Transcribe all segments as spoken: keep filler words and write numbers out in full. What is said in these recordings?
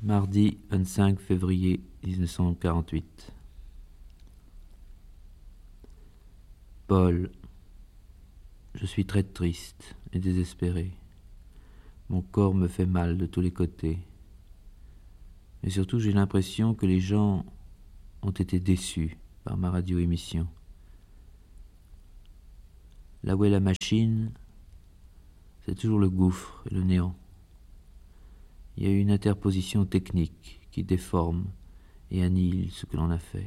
Mardi vingt-cinq février mille neuf cent quarante-huit. Paul, je suis très triste et désespéré. Mon corps me fait mal de tous les côtés. Et surtout, j'ai l'impression que les gens ont été déçus par ma radio-émission. Là où est la machine, c'est toujours le gouffre et le néant. Il y a eu une interposition technique qui déforme et annihile ce que l'on a fait.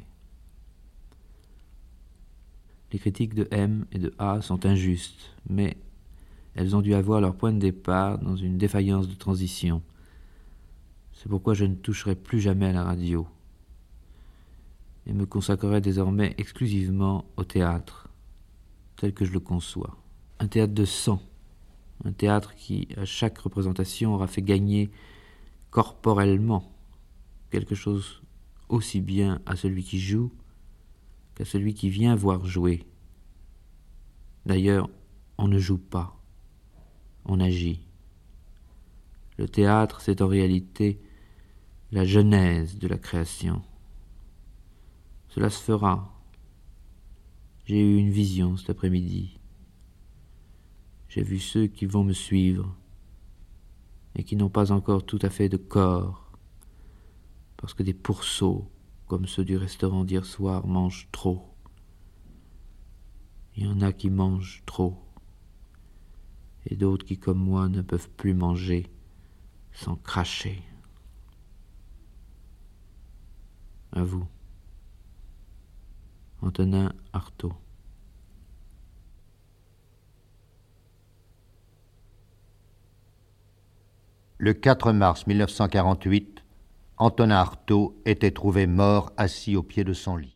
Les critiques de M et de A sont injustes, mais elles ont dû avoir leur point de départ dans une défaillance de transition. C'est pourquoi je ne toucherai plus jamais à la radio et me consacrerai désormais exclusivement au théâtre, tel que je le conçois. Un théâtre de sang, un théâtre qui, à chaque représentation, aura fait gagner corporellement quelque chose aussi bien à celui qui joue qu'à celui qui vient voir jouer. D'ailleurs, on ne joue pas, on agit. Le théâtre, c'est en réalité la genèse de la création. Cela se fera. J'ai eu une vision cet après-midi. J'ai vu ceux qui vont me suivre et qui n'ont pas encore tout à fait de corps, parce que des pourceaux, comme ceux du restaurant d'hier soir, mangent trop. Il y en a qui mangent trop, et d'autres qui, comme moi, ne peuvent plus manger sans cracher. À vous. Antonin Artaud. Le quatre mars mille neuf cent quarante-huit, Antonin Artaud était trouvé mort assis au pied de son lit.